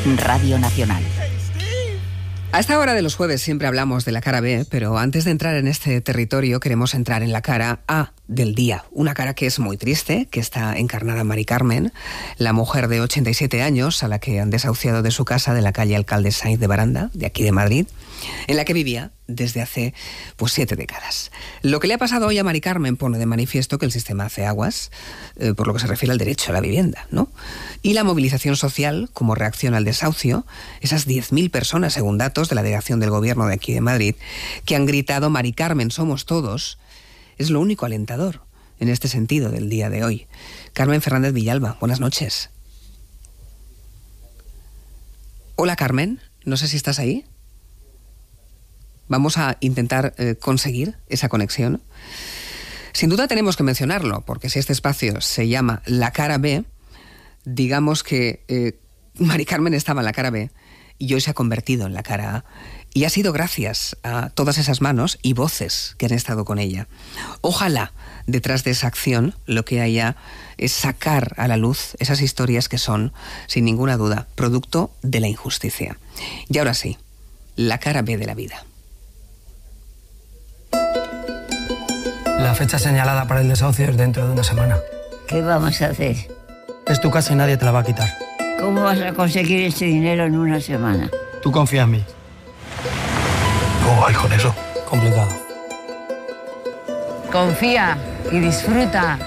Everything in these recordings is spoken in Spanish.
Radio Nacional. A esta hora de los jueves siempre hablamos de la cara B, pero antes de entrar en este territorio queremos entrar en la cara A del día. Una cara que es muy triste, que está encarnada Mari Carmen, la mujer de 87 años a la que han desahuciado de su casa de la calle Alcalde Sáinz de Baranda, de aquí de Madrid, en la que vivía desde hace 7 décadas. Lo que le ha pasado hoy a Mari Carmen pone de manifiesto que el sistema hace aguas, por lo que se refiere al derecho a la vivienda, ¿no? Y la movilización social, como reacción al desahucio, esas 10.000 personas, según datos de la delegación del gobierno de aquí de Madrid, que han gritado Mari Carmen, somos todos, es lo único alentador en este sentido del día de hoy. Carmen Fernández Villalba, buenas noches. Hola Carmen, no sé si estás ahí. Vamos a intentar conseguir esa conexión. Sin duda tenemos que mencionarlo, porque si este espacio se llama La Cara B, digamos que Mari Carmen estaba en la cara B y hoy se ha convertido en la cara A. Y ha sido gracias a todas esas manos y voces que han estado con ella. Ojalá detrás de esa acción lo que haya es sacar a la luz esas historias que son, sin ninguna duda, producto de la injusticia. Y ahora sí, la cara B de la vida. La fecha señalada para el desahucio es dentro de una semana. ¿Qué vamos a hacer? Es tu casa y nadie te la va a quitar. ¿Cómo vas a conseguir ese dinero en una semana? Tú confía en mí. ¿Cómo vais con eso? Complicado. Confía y disfruta.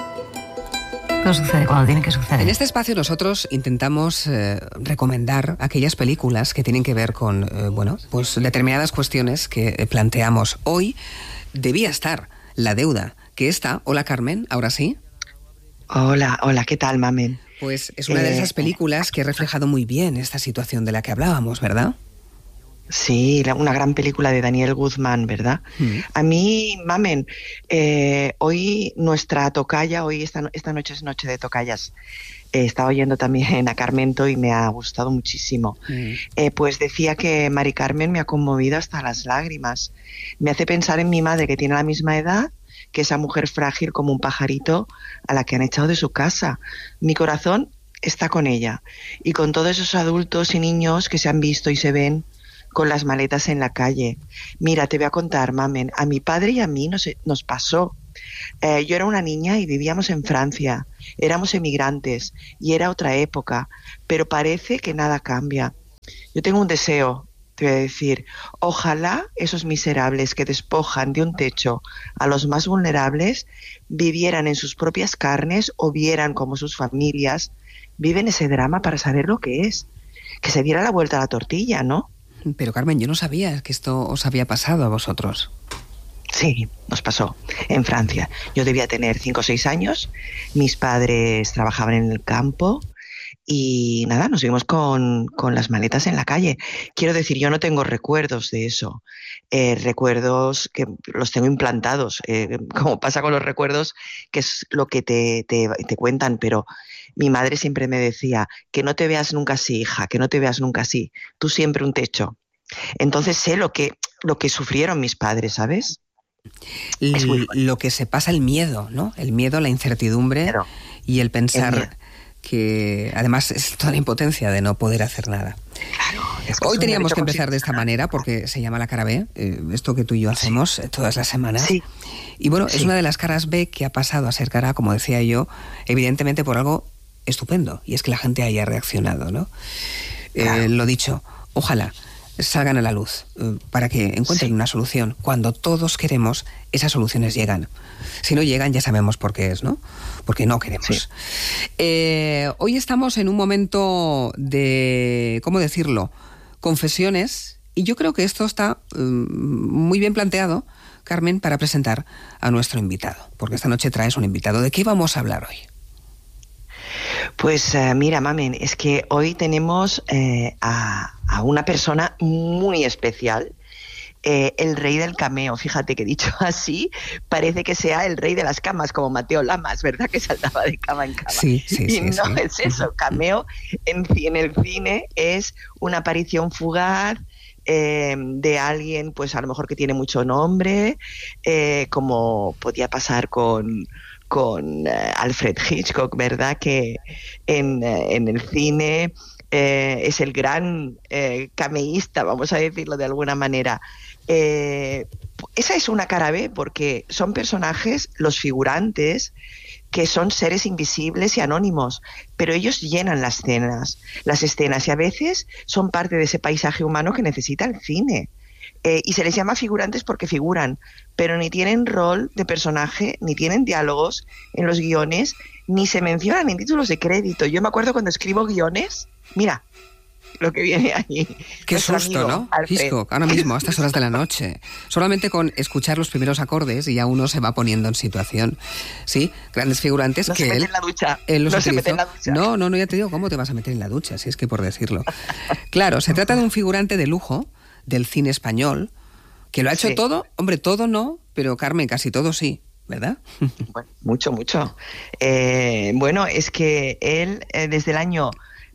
Todo sucede cuando tiene que suceder. En este espacio nosotros intentamos recomendar aquellas películas que tienen que ver con pues determinadas cuestiones que planteamos. Hoy debía estar La Deuda, que está... Hola Carmen, ¿ahora sí? Hola, ¿qué tal, mamen? Pues es una de esas películas que ha reflejado muy bien esta situación de la que hablábamos, ¿verdad? Sí, una gran película de Daniel Guzmán, ¿verdad? A mí, mamen, hoy nuestra tocaya, esta noche es noche de tocayas. Estaba oyendo también a Carmento y me ha gustado muchísimo. Pues decía que Mari Carmen me ha conmovido hasta las lágrimas. Me hace pensar en mi madre, que tiene la misma edad que esa mujer frágil como un pajarito a la que han echado de su casa. Mi corazón está con ella y con todos esos adultos y niños que se han visto y se ven con las maletas en la calle. Mira, te voy a contar, mamen, a mi padre y a mí nos pasó. Yo era una niña y vivíamos en Francia, éramos emigrantes y era otra época, pero parece que nada cambia. Yo tengo un deseo, te voy a decir, ojalá esos miserables que despojan de un techo a los más vulnerables vivieran en sus propias carnes o vieran cómo sus familias viven ese drama para saber lo que es. Que se diera la vuelta a la tortilla, ¿no? Pero Carmen, yo no sabía que esto os había pasado a vosotros. Sí, nos pasó en Francia. Yo debía tener 5 o 6 años, mis padres trabajaban en el campo y nada, nos vimos con las maletas en la calle. Quiero decir, yo no tengo recuerdos de eso, recuerdos que los tengo implantados, como pasa con los recuerdos, que es lo que te cuentan, pero mi madre siempre me decía, que no te veas nunca así, hija, que no te veas nunca así, tú siempre un techo. Entonces sé lo que sufrieron mis padres, ¿sabes? Lo que se pasa, el miedo, ¿no? El miedo, la incertidumbre, claro. Y el pensar que además es toda la impotencia de no poder hacer nada. Claro, hoy teníamos que empezar de esta manera porque se llama La Cara B, esto que tú y yo hacemos todas las semanas. Sí. Y bueno, es una de las caras B que ha pasado a ser cara A, como decía yo, evidentemente por algo estupendo, y es que la gente haya reaccionado, ¿no? Claro. Lo dicho, ojalá salgan a la luz para que encuentren una solución. Cuando todos queremos, esas soluciones llegan. Si no llegan, ya sabemos por qué es, ¿no? Porque no queremos. Sí. Hoy estamos en un momento de, ¿cómo decirlo?, confesiones, y yo creo que esto está muy bien planteado, Carmen, para presentar a nuestro invitado, porque esta noche traes un invitado. ¿De qué vamos a hablar hoy? Pues mira, mamen, es que hoy tenemos a una persona muy especial, el rey del cameo. Fíjate que dicho así, parece que sea el rey de las camas, como Mateo Lamas, ¿verdad? Que saltaba de cama en cama. Sí, no es eso. Cameo en el cine es una aparición fugaz de alguien, pues a lo mejor que tiene mucho nombre, como podía pasar con Alfred Hitchcock, ¿verdad? Que en el cine es el gran cameísta, vamos a decirlo de alguna manera. Esa es una cara B, porque son personajes, los figurantes, que son seres invisibles y anónimos, pero ellos llenan las escenas, y a veces son parte de ese paisaje humano que necesita el cine. Y se les llama figurantes porque figuran, pero ni tienen rol de personaje, ni tienen diálogos en los guiones, ni se mencionan en títulos de crédito. Yo me acuerdo cuando escribo guiones, mira lo que viene ahí. Qué susto, ¿no? Hitchcock, ahora mismo, a estas horas de la noche. Solamente con escuchar los primeros acordes y ya uno se va poniendo en situación. Sí, grandes figurantes no que se mete él... en la ducha. Él los no utilizó. se mete en la ducha. No, ya te digo, ¿cómo te vas a meter en la ducha? Si es que por decirlo. Claro, se trata de un figurante de lujo del cine español, que lo ha hecho todo, hombre, todo no, pero Carmen, casi todo sí, ¿verdad? Bueno, mucho. Bueno, es que él desde el año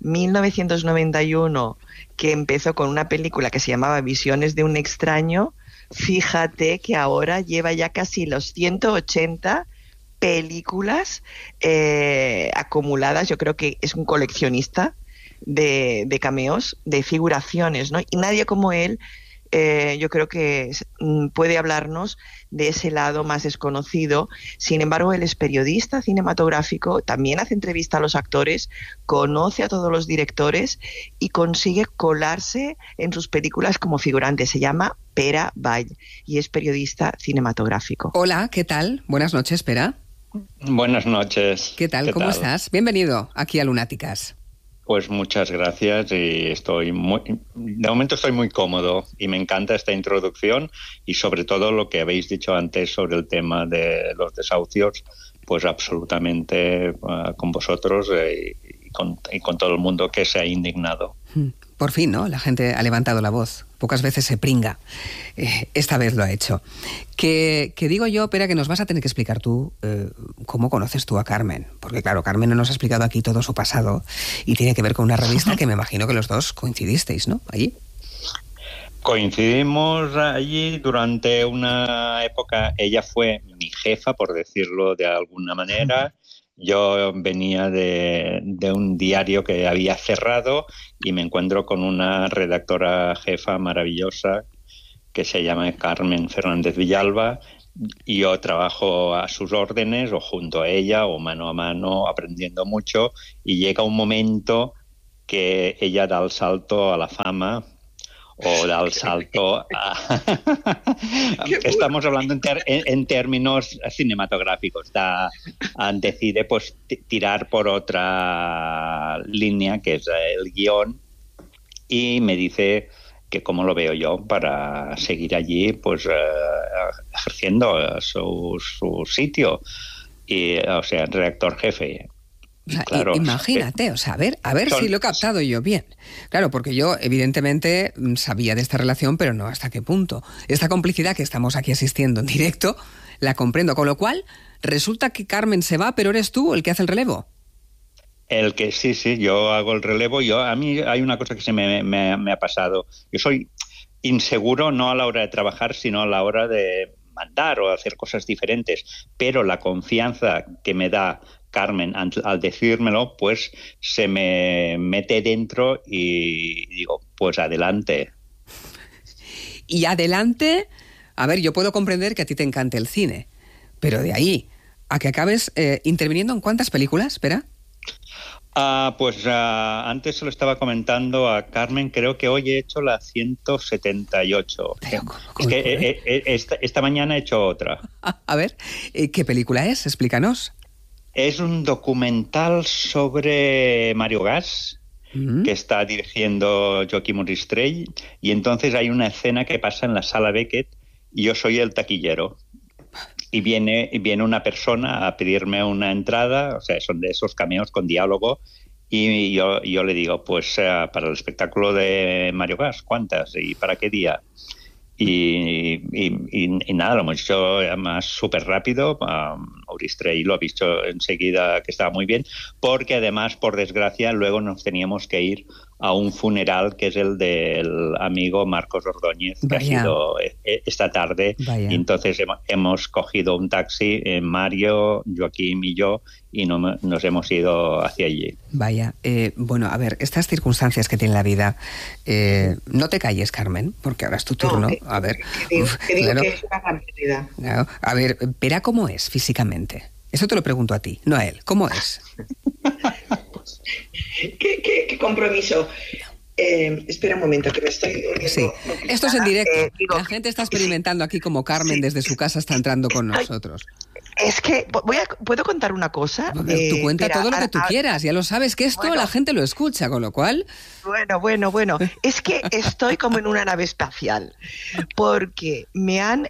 1991, que empezó con una película que se llamaba Visiones de un extraño, fíjate que ahora lleva ya casi los 180 películas acumuladas. Yo creo que es un coleccionista de cameos, de figuraciones, ¿no? Y nadie como él, yo creo que puede hablarnos de ese lado más desconocido. Sin embargo, él es periodista cinematográfico, también hace entrevista a los actores, conoce a todos los directores y consigue colarse en sus películas como figurante. Se llama Pere Vall y es periodista cinematográfico. Hola, ¿qué tal? Buenas noches, Pere. Buenas noches. ¿Qué tal? ¿Cómo estás? Bienvenido aquí a Lunáticas. Pues muchas gracias y de momento estoy muy cómodo y me encanta esta introducción y sobre todo lo que habéis dicho antes sobre el tema de los desahucios, pues absolutamente con vosotros y con todo el mundo que se ha indignado. Por fin, ¿no? La gente ha levantado la voz. Pocas veces se pringa. Esta vez lo ha hecho. Que digo yo, Pere, que nos vas a tener que explicar tú cómo conoces tú a Carmen. Porque claro, Carmen no nos ha explicado aquí todo su pasado y tiene que ver con una revista que me imagino que los dos coincidisteis, ¿no? Allí. Coincidimos allí durante una época. Ella fue mi jefa, por decirlo de alguna manera. Yo venía de un diario que había cerrado y me encuentro con una redactora jefa maravillosa que se llama Carmen Fernández Villalba, y yo trabajo a sus órdenes o junto a ella o mano a mano aprendiendo mucho, y llega un momento que ella da el salto a la fama o da el salto a... Estamos hablando en términos cinematográficos. Decide pues tirar por otra línea, que es el guión, y me dice que cómo lo veo yo para seguir allí pues ejerciendo su sitio, y, o sea, redactor jefe. O sea, claro, imagínate, o sea, a ver si lo he captado yo bien. Claro, porque yo evidentemente sabía de esta relación, pero no hasta qué punto. Esta complicidad que estamos aquí asistiendo en directo, la comprendo. Con lo cual, resulta que Carmen se va, pero eres tú el que hace el relevo. El que sí, yo hago el relevo. A mí hay una cosa que se me ha pasado. Yo soy inseguro no a la hora de trabajar, sino a la hora de mandar o hacer cosas diferentes. Pero la confianza que me da Carmen al decírmelo, pues se me mete dentro y digo, pues adelante. Y adelante, a ver, yo puedo comprender que a ti te encante el cine, pero de ahí a que acabes interviniendo en ¿cuántas películas, espera? Antes se lo estaba comentando a Carmen, creo que hoy he hecho la 178. Es que esta mañana he hecho otra. A ver, ¿qué película es? Explícanos. Es un documental sobre Mario Gas, que está dirigiendo Joaquim Monistrell, y entonces hay una escena que pasa en la sala Beckett y yo soy el taquillero. Y viene una persona a pedirme una entrada, o sea, son de esos cameos con diálogo, y yo le digo, pues para el espectáculo de Mario Gas, ¿cuántas? ¿Y para qué día? Y nada, lo hemos hecho además súper rápido. Monistrell lo ha visto enseguida que estaba muy bien, porque además, por desgracia, luego nos teníamos que ir a un funeral que es el del amigo Marcos Ordóñez, que ha sido esta tarde. Y entonces hemos cogido un taxi, Mario, Joaquín y yo, y nos hemos ido hacia allí. Vaya, bueno, a ver, estas circunstancias que tiene la vida, no te calles, Carmen, porque ahora es tu turno. A ver, que digo que es una gran pérdida. Claro. A ver, Pera, ¿cómo es físicamente? Eso te lo pregunto a ti, no a él. ¿Cómo es? ¿Qué compromiso? Espera un momento, que me estoy... Sí, esto es en directo. La gente está experimentando aquí como Carmen desde su casa está entrando con nosotros. Es que, ¿puedo contar una cosa? Tú cuenta todo lo que tú quieras, ya lo sabes que esto la gente lo escucha, con lo cual... Bueno, es que estoy como en una nave espacial, porque me han,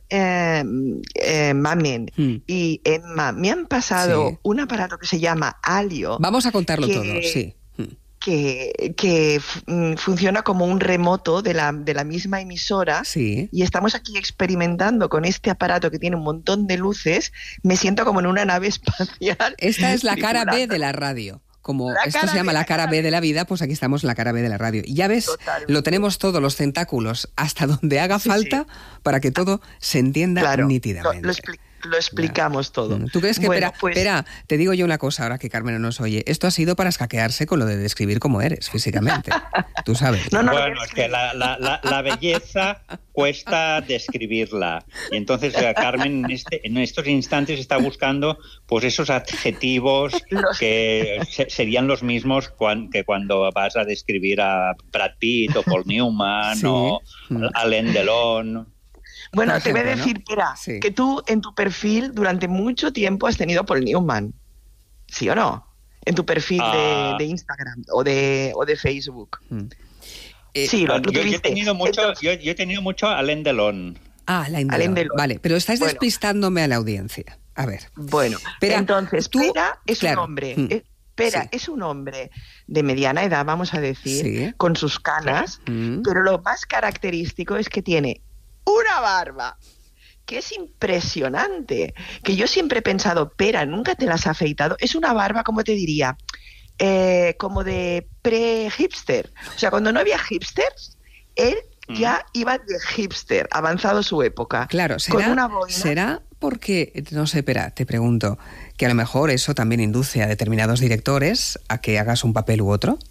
Mamen y Emma, me han pasado un aparato que se llama Alio. Vamos a contarlo todo, sí. Que funciona como un remoto de la misma emisora, y estamos aquí experimentando con este aparato que tiene un montón de luces. Me siento como en una nave espacial. Esta es la cara B de la radio. Como esto se llama la cara B de la vida, pues aquí estamos en la cara B de la radio. Y ya ves, lo tenemos todos los tentáculos hasta donde haga falta para que todo se entienda nítidamente. Lo explicamos todo. ¿Tú crees que, espera, te digo yo una cosa ahora que Carmen no nos oye? Esto ha sido para escaquearse con lo de describir cómo eres físicamente. Tú sabes. Bueno, es que la belleza cuesta describirla. Y entonces Carmen en estos instantes está buscando pues esos adjetivos que serían los mismos que cuando vas a describir a Brad Pitt o Paul Newman o Alain Delon. Bueno, te voy a decir, Pera, que tú en tu perfil durante mucho tiempo has tenido Paul Newman, ¿sí o no? En tu perfil de Instagram o de Facebook. Sí, lo yo he tenido mucho, entonces, yo he tenido mucho Alain Delon. Alain Delon. Vale, pero estáis despistándome a la audiencia. A ver. Bueno, entonces, Pera es un hombre... es un hombre de mediana edad, vamos a decir, con sus canas, pero lo más característico es que tiene una barba que es impresionante, que yo siempre he pensado, Pera, nunca te la has afeitado. Es una barba, ¿cómo te diría? Como de pre-hipster. O sea, cuando no había hipsters, él ya iba de hipster, avanzado su época. Claro, ¿será porque, no sé, Pera, te pregunto, que a lo mejor eso también induce a determinados directores a que hagas un papel u otro?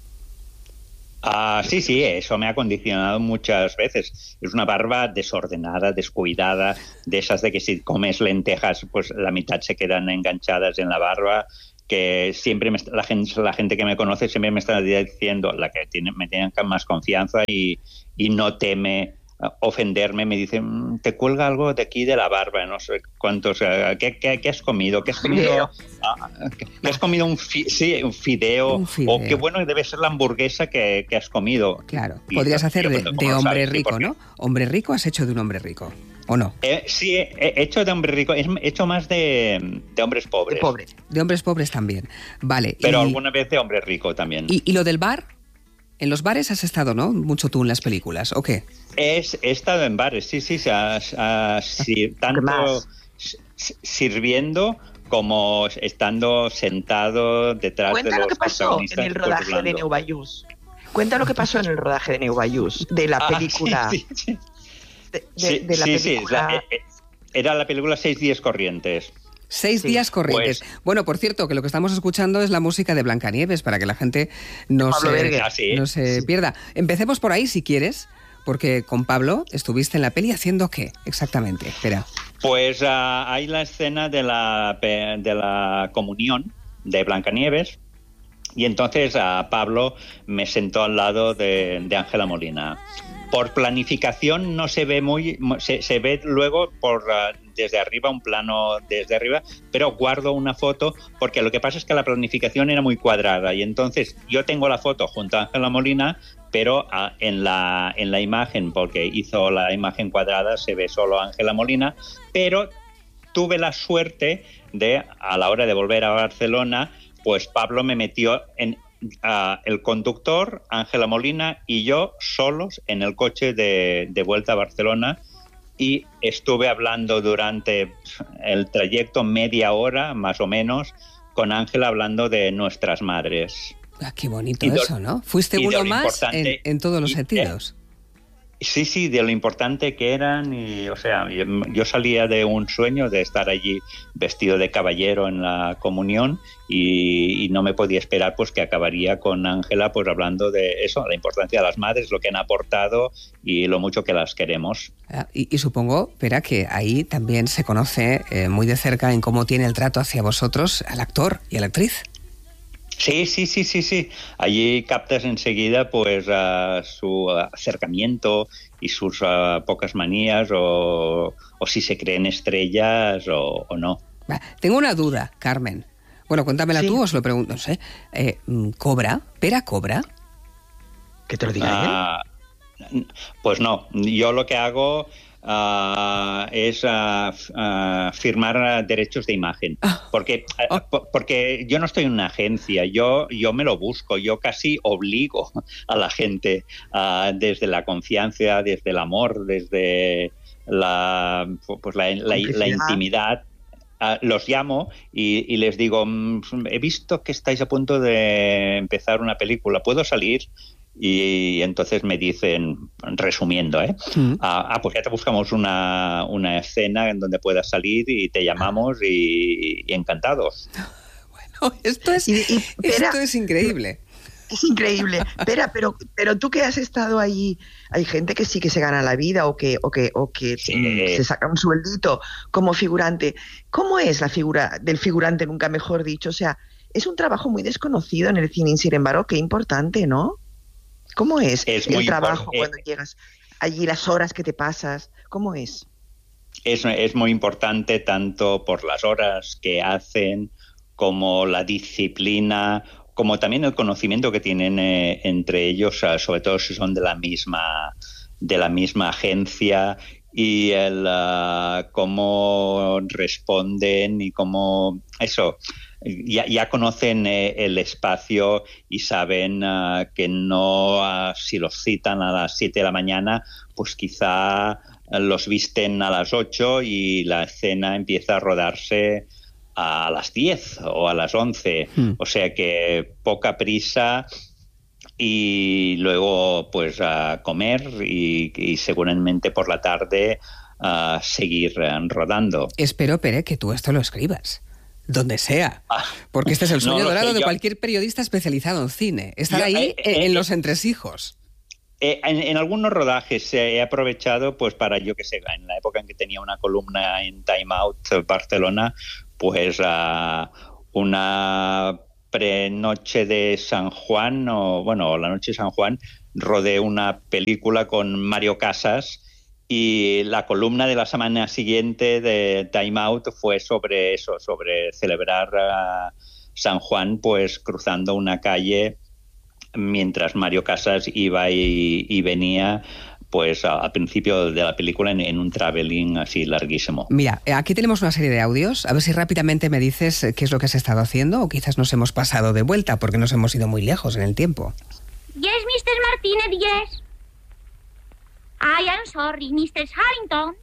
Sí, eso me ha condicionado muchas veces. Es una barba desordenada, descuidada, de esas de que si comes lentejas, pues la mitad se quedan enganchadas en la barba, que siempre la gente que me conoce siempre me está diciendo, la que me tiene más confianza y no teme ofenderme, me dicen, te cuelga algo de aquí de la barba, no sé cuántos, ¿qué has comido? ¿Qué has comido? ¿Qué has comido? Un fideo. O qué bueno debe ser la hamburguesa que has comido. Claro, podrías hacer de hombre rico, ¿no? Hombre rico, has hecho de un hombre rico, ¿o no? Sí, he hecho de hombre rico, he hecho más de hombres pobres. De hombres pobres también, vale. Pero alguna vez de hombre rico también. ¿Y lo del bar? En los bares has estado, ¿no? Mucho tú en las películas, ¿o qué? He estado en bares, sí, tanto sirviendo como estando sentado detrás de los protagonistas. Cuenta lo que pasó en el rodaje de Neubayús. Cuenta lo que pasó en el rodaje de Neubayús, de la película. De la película. Era la película 6 días corrientes. 6 días corrientes. Pues, bueno, por cierto, que lo que estamos escuchando es la música de Blancanieves, para que la gente no se pierda. Empecemos por ahí, si quieres, porque con Pablo estuviste en la peli haciendo ¿qué exactamente? Espera. Pues hay la escena de la comunión de Blancanieves, y entonces Pablo me sentó al lado de Ángela Molina. Por planificación no se ve se ve luego desde arriba, un plano desde arriba, pero guardo una foto porque lo que pasa es que la planificación era muy cuadrada y entonces yo tengo la foto junto a Ángela Molina, pero en la imagen, porque hizo la imagen cuadrada, se ve solo a Ángela Molina, pero tuve la suerte de, a la hora de volver a Barcelona, pues Pablo me metió en... el conductor, Ángela Molina y yo solos en el coche de vuelta a Barcelona, y estuve hablando durante el trayecto media hora más o menos con Ángela, hablando de nuestras madres. Qué bonito eso, ¿no? Fuiste uno más en todos los sentidos. Sí, de lo importante que eran, y o sea, yo salía de un sueño de estar allí vestido de caballero en la comunión y no me podía esperar pues que acabaría con Ángela pues hablando de eso, la importancia de las madres, lo que han aportado y lo mucho que las queremos. Y supongo, Pera, que ahí también se conoce muy de cerca en cómo tiene el trato hacia vosotros al actor y a la actriz. Sí. Allí captas enseguida pues su acercamiento y sus pocas manías o si se creen estrellas o no. Tengo una duda, Carmen. Bueno, cuéntamela tú, os lo pregunto, no sé. ¿Cobra? ¿Pera cobra? ¿Que te lo diga él? Pues no, yo lo que hago es firmar derechos de imagen, porque yo no estoy en una agencia, yo me lo busco, yo casi obligo a la gente desde la confianza, desde el amor, desde la intimidad. Los llamo y les digo, he visto que estáis a punto de empezar una película, ¿puedo salir? Y entonces me dicen, resumiendo, pues ya te buscamos una escena en donde puedas salir y te llamamos y encantados. Bueno, esto es increíble. Es increíble. Pero tú que has estado allí, hay gente que sí que se gana la vida o que se saca un sueldito como figurante. ¿Cómo es la figura del figurante, nunca mejor dicho? O sea, es un trabajo muy desconocido en el cine, sin embargo, qué importante, ¿no? ¿Cómo es el trabajo cuando llegas allí, las horas que te pasas? ¿Cómo es? Es muy importante tanto por las horas que hacen, como la disciplina, como también el conocimiento que tienen entre ellos, sobre todo si son de la misma agencia, y el cómo responden y cómo eso. Ya conocen el espacio y saben que no, si los citan a las 7 de la mañana, pues quizá los visten a las 8 y la escena empieza a rodarse a las 10 o a las 11. O sea que poca prisa y luego pues a comer y seguramente por la tarde seguir rodando. Espero, Pere, que tú esto lo escribas. Donde sea, porque este es el sueño dorado de cualquier periodista especializado en cine, estar ahí en los entresijos. En algunos rodajes he aprovechado pues para, yo que sé, en la época en que tenía una columna en Time Out Barcelona, pues una prenoche de San Juan, o la noche de San Juan, rodé una película con Mario Casas. Y la columna de la semana siguiente de Time Out fue sobre eso, sobre celebrar San Juan, pues cruzando una calle mientras Mario Casas iba y venía, pues al principio de la película en un traveling así larguísimo. Mira, aquí tenemos una serie de audios, a ver si rápidamente me dices qué es lo que has estado haciendo o quizás nos hemos pasado de vuelta porque nos hemos ido muy lejos en el tiempo. Yes, Mr. Martínez, yes. I am sorry, Mr. Harrington.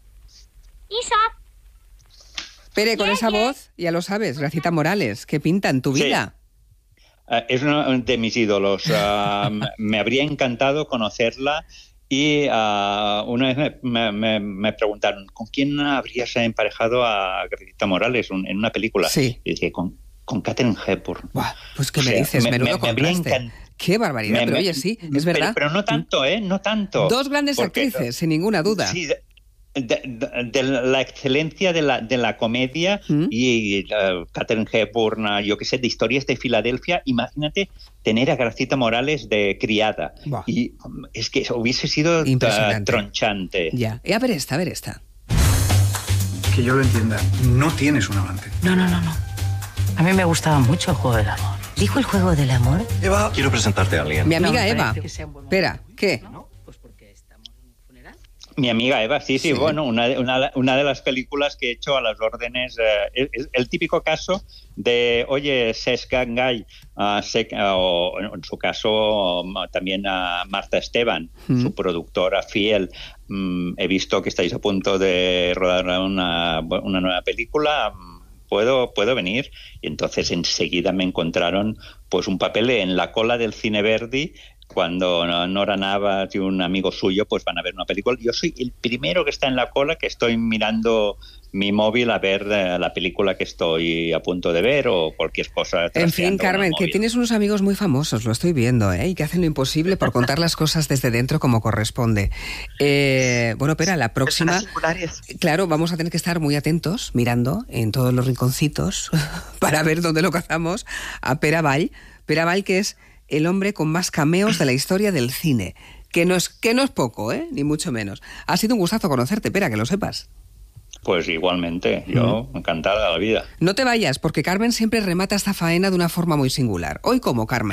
Pere, con esa voz, ya lo sabes, Gracita Morales, ¿qué pinta en tu vida? Es uno de mis ídolos. Me habría encantado conocerla y una vez me preguntaron, ¿con quién habrías emparejado a Gracita Morales en una película? Sí. Y dije, con Katharine Hepburn. Buah, pues ¿qué me dices? Menudo contraste. Qué barbaridad, pero oye, sí, es verdad. Pero no tanto, no tanto. Dos grandes actrices, sin ninguna duda. Sí, de la excelencia de la comedia y Katharine Hepburn, yo que sé, de Historias de Filadelfia. Imagínate tener a Gracita Morales de criada. Buah. Y es que hubiese sido tronchante. Ya, a ver esta. Que yo lo entienda, no tienes un amante. No. A mí me gustaba mucho el juego del amor. ¿Dijo el juego del amor? Eva, quiero presentarte a alguien. Mi amiga Eva. Espera, ¿qué? Mi amiga Eva, sí. Bueno, una de las películas que he hecho a las órdenes, es el típico caso de, oye, Cesc Gangay, o en su caso también a Marta Esteban, su productora fiel. He visto que estáis a punto de rodar una nueva película. puedo venir. Y entonces enseguida me encontraron pues un papel en la cola del Cine Verdi, cuando Nora Navas y un amigo suyo pues van a ver una película. Yo soy el primero que está en la cola, que estoy mirando mi móvil a ver la película que estoy a punto de ver o cualquier cosa. En fin, Carmen, que tienes unos amigos muy famosos, lo estoy viendo, y que hacen lo imposible por contar las cosas desde dentro como corresponde. Bueno, espera, la próxima... Claro, vamos a tener que estar muy atentos, mirando en todos los rinconcitos para ver dónde lo cazamos a Pere Vall. Pere Vall, que es el hombre con más cameos de la historia del cine. Que no es poco, ni mucho menos. Ha sido un gustazo conocerte, Pere, que lo sepas. Pues igualmente, yo encantada de la vida. No te vayas, porque Carmen siempre remata esta faena de una forma muy singular. ¿Hoy cómo, Carmen?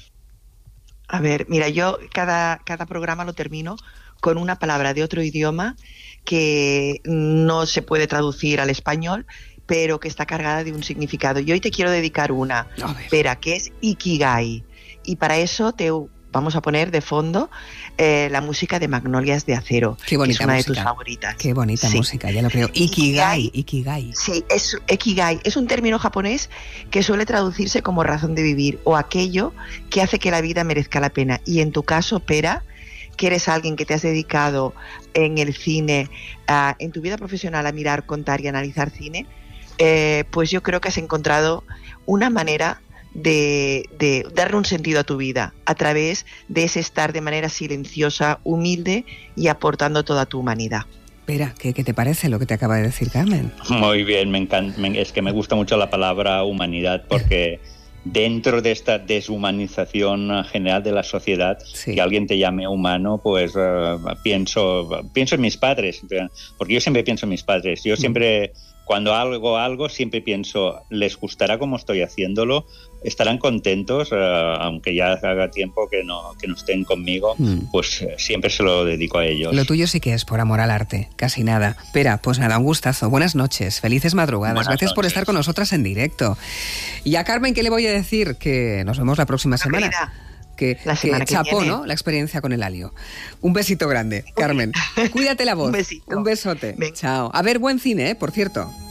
A ver, mira, yo cada programa lo termino con una palabra de otro idioma que no se puede traducir al español, pero que está cargada de un significado. Y hoy te quiero dedicar una, Pere, que es Ikigai. Y para eso vamos a poner de fondo la música de Magnolias de Acero. Qué bonita, que es una música. De tus favoritas. Qué bonita música, ya lo creo. Ikigai. Sí, Ikigai es un término japonés que suele traducirse como razón de vivir o aquello que hace que la vida merezca la pena. Y en tu caso, Pere, que eres alguien que te has dedicado en el cine, en tu vida profesional, a mirar, contar y analizar cine, pues yo creo que has encontrado una manera de darle un sentido a tu vida a través de ese estar de manera silenciosa, humilde y aportando toda tu humanidad. Pere, ¿qué te parece lo que te acaba de decir Carmen? Muy bien, me encanta, es que me gusta mucho la palabra humanidad, porque dentro de esta deshumanización general de la sociedad, que alguien te llame humano, pues pienso en mis padres, porque yo siempre pienso en mis padres. Yo siempre, cuando hago algo, siempre pienso, ¿les gustará cómo estoy haciéndolo? ¿Estarán contentos? Aunque ya haga tiempo que no estén conmigo, pues siempre se lo dedico a ellos. Lo tuyo sí que es por amor al arte, casi nada. Pere, pues nada, un gustazo. Buenas noches, felices madrugadas. Gracias por estar con nosotras en directo. Y a Carmen, ¿qué le voy a decir? Que nos vemos la próxima semana. Que chapó, ¿no? La experiencia con el alio. Un besito grande, Carmen. Cuídate la voz. Un besito. Un besote. Venga. Chao. A ver, buen cine, por cierto.